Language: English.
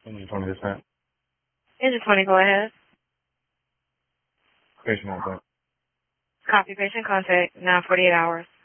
Engine 20 descent. Engine 20, go ahead. Patient on point. Copy patient contact, now 48 hours.